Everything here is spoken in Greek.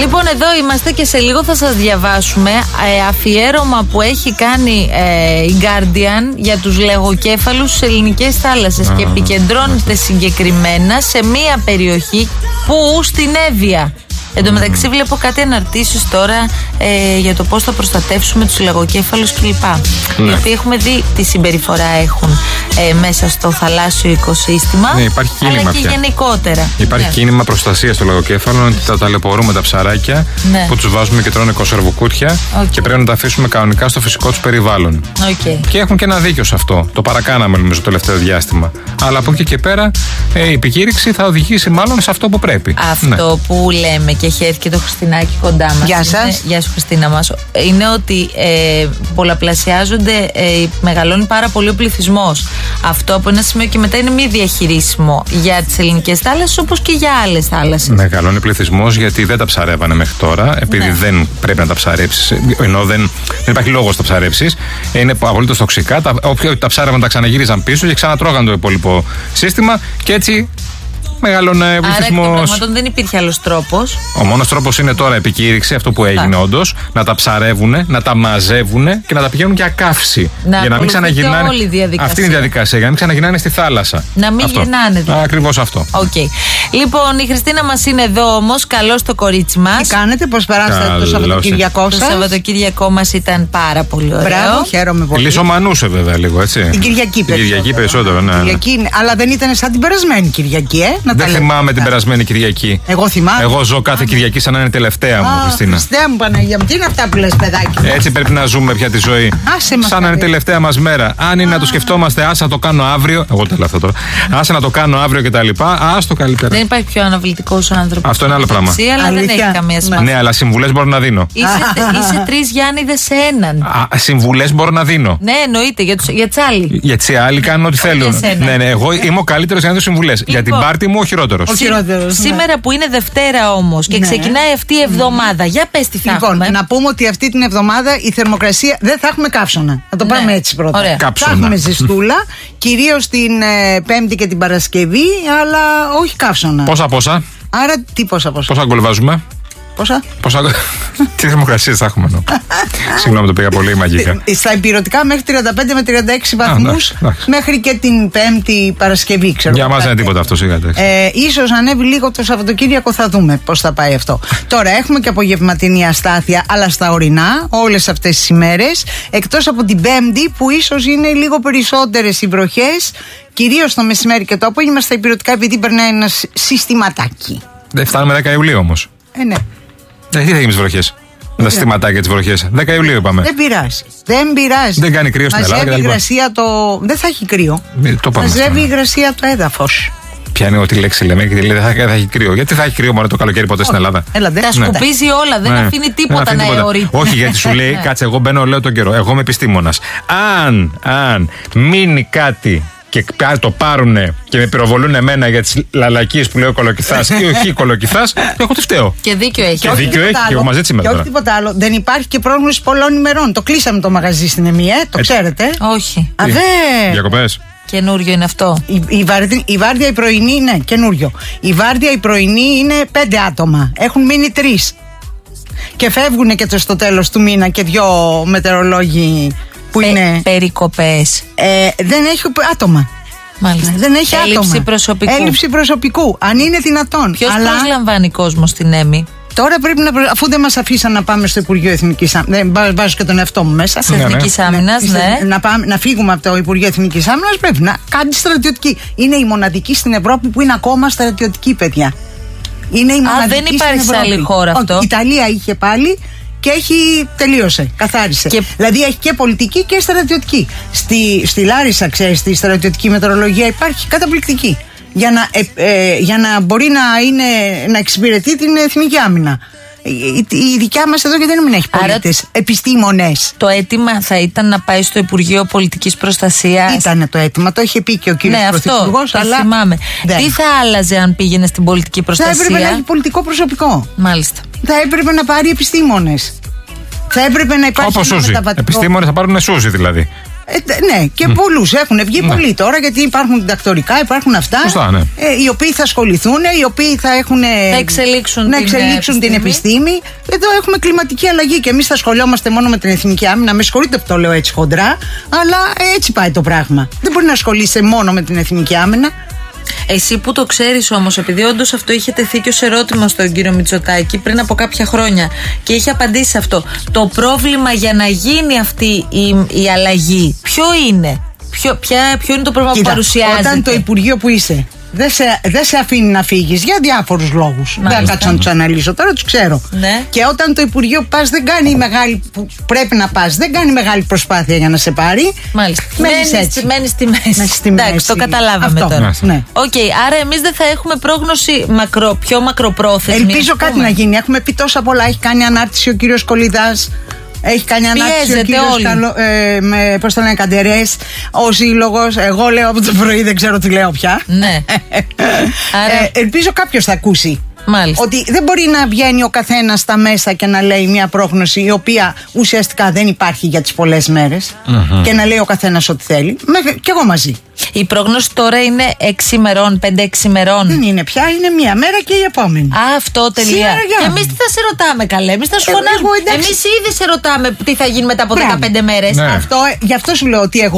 Λοιπόν, εδώ είμαστε και σε λίγο θα σας διαβάσουμε αφιέρωμα που έχει κάνει η Guardian για τους λαγοκέφαλους στις ελληνικές θάλασσες και επικεντρώνεται συγκεκριμένα σε μία περιοχή που στην Εύβοια. Εν τω μεταξύ βλέπω κάτι αναρτήσεις τώρα για το πώς θα προστατεύσουμε τους λαγοκέφαλους κλπ. Οι οποίοι έχουμε δει τι συμπεριφορά έχουν μέσα στο θαλάσσιο οικοσύστημα, ναι, υπάρχει κίνημα αλλά και πια. γενικότερα. Υπάρχει κίνημα προστασίας των λαγοκέφαλων, ότι τα ταλαιπωρούμε τα ψαράκια που τους βάζουμε και τρώνε κονσερβοκούτια και πρέπει να τα αφήσουμε κανονικά στο φυσικό τους περιβάλλον. Και έχουν και ένα δίκιο σε αυτό. Το παρακάναμε νομίζω το τελευταίο διάστημα. Αλλά από εκεί και πέρα η επικήρυξη θα οδηγήσει μάλλον σε αυτό που πρέπει. Αυτό που λέμε και έχει έρθει και το Χριστινάκι κοντά μας. Γεια σας. Γεια σου Χριστίνα μας. Είναι ότι πολλαπλασιάζονται, μεγαλώνει πάρα πολύ ο πληθυσμός. Αυτό από ένα σημείο και μετά είναι μη διαχειρίσιμο για τις ελληνικές θάλασσες όπως και για άλλες θάλασσες. Μεγαλώνει ο πληθυσμός γιατί δεν τα ψαρεύανε μέχρι τώρα, επειδή δεν πρέπει να τα ψαρέψεις, ενώ δεν υπάρχει λόγος να τα ψαρέψεις. Είναι απολύτως τοξικά. Όποιοι τα ψάρευαν τα ξαναγύριζαν πίσω και ξανατρώγαν το υπόλοιπο σύστημα και έτσι μεγαλώνε ο πληθυσμός. Άρα εκ των πραγμάτων δεν υπήρχε άλλος τρόπος. Ο μόνος τρόπος είναι τώρα επικήρυξη, αυτό που έγινε όντως, να τα ψαρεύουν, να τα μαζεύουν και να τα πηγαίνουν για καύση. Για να μην ξαναγυρνάνε. Αυτή είναι η διαδικασία, για να μην ξαναγυρνάνε στη θάλασσα. Να μην γυρνάνε δηλαδή. Ακριβώς αυτό. Λοιπόν, η Χριστίνα μας είναι εδώ όμως. Καλώς το κορίτσι μας. Τι κάνετε, πώς περάσατε το Σαββατοκύριακό σας? Το Σαββατοκύριακό μας ήταν πάρα πολύ ωραίο. Μπράβο, χαίρομαι πολύ. Λυσομανούσε βέβαια λίγο, έτσι. Την Κυριακή περισσότερο, ναι. Αλλά δεν ήταν σαν την περασμένη Κυριακή, Δεν θυμάμαι την περασμένη Κυριακή. Εγώ θυμάμαι. Εγώ ζω κάθε Κυριακή σαν να είναι τελευταία μου, Χριστίνα. Χριστέα μου, Παναγία μου, τι είναι αυτά που λες, παιδάκι? Έτσι πρέπει να ζούμε πια τη ζωή. Σαν να είναι τελευταία μας μέρα. Αν είναι να το σκεφτόμαστε, άσε να το κάνω αύριο. Εγώ το λέω αυτό τώρα. Άσε να το κάνω αύριο κτλ. Άστο καλύτερα. Δεν υπάρχει πιο αναβλητικός άνθρωπος. Αυτό είναι άλλο πράγμα. Αλλά δεν έχει καμία σημασία. Ναι, αλλά συμβουλές μπορώ να δίνω. Είσαι τρεις Γιάννηδες σε έναν. Συμβουλές μπορώ να δίνω. Ναι, εννοείται. Για τσάλι. Για τσάλι κάνουν ό,τι θέλουν. Ναι, εγώ είμαι ο καλύτερος για να δίνω συμβουλές. Για την πάρτι μου ο χειρότερος. Σήμερα που είναι Δευτέρα όμως και ξεκινάει αυτή η εβδομάδα, για πες τι θα έχουμε. Να πούμε ότι αυτή την εβδομάδα η θερμοκρασία δεν θα έχουμε καύσωνα. Θα το πάμε έτσι πρώτα. Θα έχουμε ζεστούλα, κυρίως την Πέμπτη και την Παρασκευή, αλλά όχι καύσωνα. Πόσα. Άρα τι πόσα. Πόσα γκολ βάζουμε? Πόσα. Τι θερμοκρασίες θα έχουμε εδώ? Συγγνώμη, το πήγα πολύ μαγικά. Στα υπηρετικά μέχρι 35 με 36 βαθμούς μέχρι και την Πέμπτη Παρασκευή, ξέρω. Για μας δεν είναι τίποτα αυτό, σιγά. Ίσως ανέβει λίγο το Σαββατοκύριακο, θα δούμε πώς θα πάει αυτό. Τώρα έχουμε και απογευματινή αστάθεια, αλλά στα ορεινά, όλες αυτές τις ημέρες. Εκτός από την Πέμπτη, που ίσως είναι λίγο περισσότερες οι βροχές, κυρίως το μεσημέρι και το απόγευμα στα υπηρετικά, επειδή περνάει ένα συστηματάκι. Δεν φτάνουμε 10 Ιουλίου όμως. Ναι. Τι θα γίνει με τις βροχές? Με τα συστηματάκια τις βροχές. 10 Ιουλίου είπαμε. Δεν πειράζει. Δεν κάνει κρύο στην Ελλάδα. Δεν θα έχει κρύο. Μαζεύει η υγρασία το έδαφος. Ποια είναι ό,τι λέξη λέμε και λέει δεν θα έχει κρύο. Γιατί θα έχει κρύο μόνο το καλοκαίρι ποτέ στην Ελλάδα? Τα σκουπίζει όλα, δεν αφήνει τίποτα να αιωρείται. Όχι, γιατί σου λέει, κάτσε, εγώ μπαίνω, λέω τον καιρό. Εγώ είμαι επιστήμονας. Αν μείνει κάτι και το πάρουνε και με πυροβολούν εμένα για τις λαλακίες που λέω κολοκυθάς ή όχι κολοκυθάς, εγώ τι φταίω. Και δίκιο έχει. Και εγώ μαζί σήμερα. Και όχι τίποτα άλλο. Δεν υπάρχει και πρόγνωση πολλών ημερών. Το κλείσαμε το μαγαζί στην ΕΜΗ, το ξέρετε. Όχι. Διακοπές. Καινούριο είναι αυτό. Η βάρδια η πρωινή είναι καινούριο. Η βάρδια η πρωινή είναι 5 άτομα. Έχουν μείνει 3. Και φεύγουν και στο τέλος του μήνα και 2 μετεωρολόγοι που είναι. Περικοπές. Δεν έχει άτομα. Μάλιστα. Δεν έχει Έλλειψη προσωπικού. Αν είναι δυνατόν. Ποιος προσλαμβάνει κόσμο στην ΕΜΗ? Τώρα πρέπει αφού δεν μας αφήσαν να πάμε στο Υπουργείο Εθνικής Άμυνας, βάζω και τον εαυτό μου μέσα. Εθνικής Άμυνας, ναι. Να φύγουμε από το Υπουργείο Εθνικής Άμυνας, πρέπει να κάνει στρατιωτική. Είναι η μοναδική στην Ευρώπη που είναι ακόμα στρατιωτική, παιδιά. Είναι η μοναδική. Δεν υπάρχει σε άλλη χώρα αυτό. Η Ιταλία είχε πάλι και τελείωσε, καθάρισε. Δηλαδή έχει και πολιτική και στρατιωτική. Στη Λάρισα, ξέρεις, στη στρατιωτική μετεωρολογία υπάρχει καταπληκτική. Για να μπορεί να εξυπηρετεί την εθνική άμυνα. Η δικιά μας εδώ γιατί δεν έχει πολίτες, επιστήμονες. Το αίτημα θα ήταν να πάει στο Υπουργείο Πολιτικής Προστασίας. Ήταν το αίτημα, το είχε πει και ο κύριος Πρωθυπουργός. Αλλά θυμάμαι. Τι θα άλλαζε αν πήγαινε στην πολιτική προστασία? Θα έπρεπε να έχει πολιτικό προσωπικό. Μάλιστα. Θα έπρεπε να πάρει επιστήμονες. Θα έπρεπε να υπάρχει. Όπως Σούζι. Επιστήμονες θα πάρουν Σούζι δηλαδή. Ναι, και πολλούς. Έχουν βγει πολλοί τώρα, γιατί υπάρχουν διδακτορικά, υπάρχουν αυτά. Σωστά, ναι. Οι οποίοι θα ασχοληθούν, οι οποίοι θα εξελίξουν την επιστήμη. Εδώ έχουμε κλιματική αλλαγή και εμείς θα ασχολιόμαστε μόνο με την εθνική άμυνα. Με συγχωρείτε που το λέω έτσι χοντρά, αλλά έτσι πάει το πράγμα. Δεν μπορεί να ασχολείσαι μόνο με την εθνική άμυνα. Εσύ που το ξέρεις όμως, επειδή όντως αυτό είχε τεθεί και ως ερώτημα στον κύριο Μητσοτάκη πριν από κάποια χρόνια και είχε απαντήσει αυτό, το πρόβλημα για να γίνει αυτή η αλλαγή ποιο είναι? Ποιο είναι το πρόβλημα που παρουσιάζεται? Όταν το Υπουργείο που είσαι δεν σε αφήνει να φύγεις για διάφορους λόγους. Δεν κάτσω να τους αναλύσω τώρα, τους ξέρω. Ναι. Και όταν το Υπουργείο που πας δεν κάνει μεγάλη, που πρέπει να πας, δεν κάνει μεγάλη προσπάθεια για να σε πάρει. Μάλιστα. Μένεις στη μέση. Εντάξει, το καταλάβαμε αυτό, τώρα. Ναι. Άρα εμείς δεν θα έχουμε πρόγνωση πιο μακροπρόθεσμη. Ελπίζω κάτι να γίνει. Έχουμε πει τόσα πολλά. Έχει κάνει ανάρτηση ο κύριος Κολιδάς. Έχει κάνει ανάρτηση ο κύριος πώς το λένε, Καντερές, ο σύλλογος. Εγώ λέω από το πρωί, δεν ξέρω τι λέω πια. Ναι. Άρα... ελπίζω κάποιος θα ακούσει. Μάλιστα. Ότι δεν μπορεί να βγαίνει ο καθένας στα μέσα και να λέει μια πρόγνωση η οποία ουσιαστικά δεν υπάρχει για τις πολλές μέρες και να λέει ο καθένας ό,τι θέλει. Κι εγώ μαζί. Η πρόγνωση τώρα είναι 6 ημερών, 5-6 ημερών. Δεν είναι πια, είναι μία μέρα και η επόμενη. Αυτό τελεία. Και εμείς τι θα σε ρωτάμε, καλέ? Εμείς θα σου φωνάζουμε. Εμείς ήδη σε ρωτάμε τι θα γίνει μετά από 15 μέρες. Ναι. Γι' αυτό σου λέω ότι εγώ